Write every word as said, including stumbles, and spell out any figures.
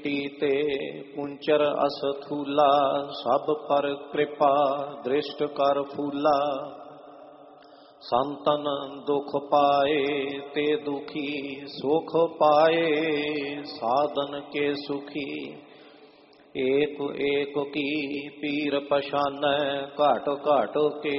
ਸ੍ਰਿਸ਼ਟੀ ਤੇ ਪੁੰਚਰ ਅਸਥੂਲਾ, ਸਭ ਪਰ ਕਿਰਪਾ ਦ੍ਰਿਸ਼ਟ ਕਰ ਫੂਲਾ। ਸੰਤਨ ਦੁਖ ਪਾਏ ਤੇ ਦੁਖੀ ਸੁਖ ਪਾਏ, ਸਾਧਨ ਕੇ ਸੁਖੀ। ਏਕ ਏਕ ਕੀ ਪੀਰ ਪਛਾਨੈ, ਘਟ ਘਟ ਕੇ